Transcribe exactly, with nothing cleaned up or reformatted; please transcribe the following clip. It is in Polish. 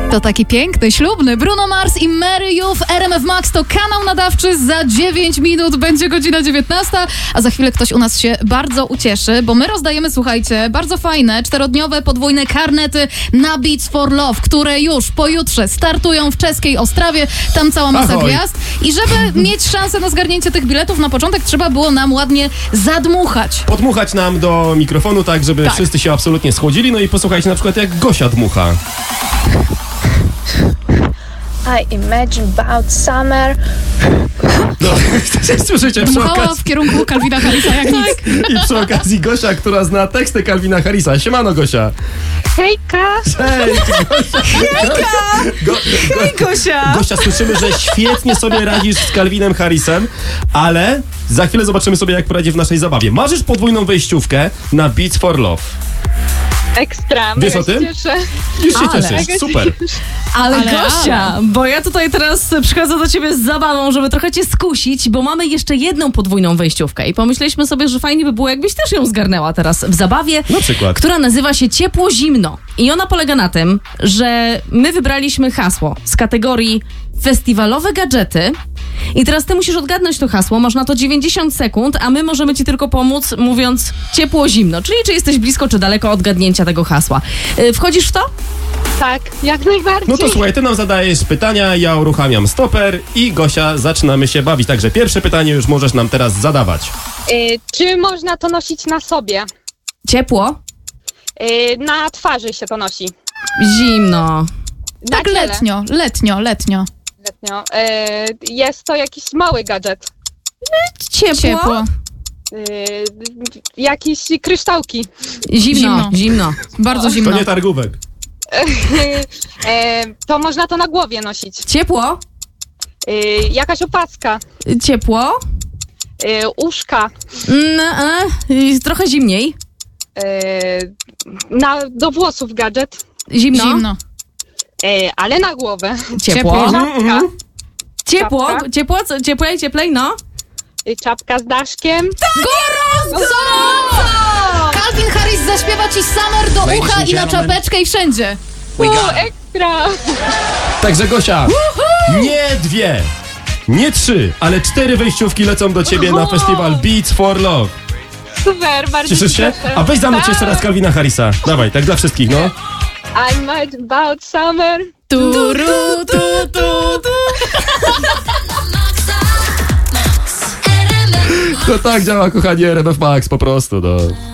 To taki piękny, ślubny Bruno Mars i Mary You w R M F Max. To kanał nadawczy. Za dziewięć minut będzie godzina dziewiętnasta, a za chwilę ktoś u nas się bardzo ucieszy, bo my rozdajemy, słuchajcie, bardzo fajne, czterodniowe, podwójne karnety na Beats for Love, które już pojutrze startują w czeskiej Ostrawie. Tam cała masa Ahoj. gwiazd. I żeby mieć szansę na zgarnięcie tych biletów, na początek trzeba było nam ładnie zadmuchać. Podmuchać nam do mikrofonu, tak, żeby Tak. wszyscy się absolutnie schłodzili. No i posłuchajcie na przykład, jak Gosia dmucha. I imagine about summer. No, słyszycie przy Dmuchała okazji. w kierunku Calvina Harrisa, jak nic. I przy okazji Gosia, która zna teksty Calvina Harrisa. Siemano, Gosia. Hejka! Hej, Gosia. Hejka! Go, go, Hej, Gosia! Gosia, słyszymy, że świetnie sobie radzisz z Calvinem Harrisem, ale za chwilę zobaczymy sobie, jak poradzi w naszej zabawie. Marzysz podwójną wejściówkę na Beats for Love. Ekstra, Wiesz o mega tym? się cieszę. Już się Ale- cieszysz, super. Ale, Ale, Gosia, ale. bo ja tutaj teraz przychodzę do ciebie z zabawą, żeby trochę cię skusić, bo mamy jeszcze jedną podwójną wejściówkę i pomyśleliśmy sobie, że fajnie by było, jakbyś też ją zgarnęła teraz w zabawie, Na przykład. która nazywa się Ciepło-Zimno. I ona polega na tym, że my wybraliśmy hasło z kategorii festiwalowe gadżety. I teraz ty musisz odgadnąć to hasło, masz na to dziewięćdziesiąt sekund, a my możemy ci tylko pomóc mówiąc ciepło-zimno, czyli czy jesteś blisko czy daleko od gadnięcia tego hasła. Yy, Wchodzisz w to? Tak, jak najbardziej. No to słuchaj, ty nam zadajesz pytania, ja uruchamiam stoper i Gosia, zaczynamy się bawić. Także pierwsze pytanie już możesz nam teraz zadawać. Y, czy można to nosić na sobie? Ciepło? Y, na twarzy się to nosi. Zimno. Na Tak ciele. letnio, letnio, letnio. Letnio. Y, jest to jakiś mały gadżet. Ciepło? Ciepło. Y, jakieś kryształki. Zimno. Zimno. Zimno. Bardzo To zimno. nie targówek. y, to można to na głowie nosić. Ciepło? Y, jakaś opaska. Ciepło? Y, uszka. Mm, e, trochę zimniej. Y, na, do włosów gadżet. Zimno. Zimno. Y, ale na głowę. Ciepło. Ciepło. Czapka. Ciepło. Czapka. Ciepło? Co? Cieplej, cieplej, no. Y, czapka z daszkiem. Gorąco! Calvin Harris zaśpiewa ci Summer do Ladies ucha and i na gentlemen. czapeczkę i wszędzie. We U, got it. ekstra. Także Gosia, nie dwie, nie trzy, ale cztery wejściówki lecą do ciebie na festiwal Beats for Love. Super, bardzo Cieszysz się? cieszę. A weź zanuć Tak. jeszcze raz Calvina Harrisa. Dawaj, tak dla wszystkich, no. I'm mad about summer. Tu, ru, tu, tu, tu. To tak działa, kochani, R M F Max, po prostu, no.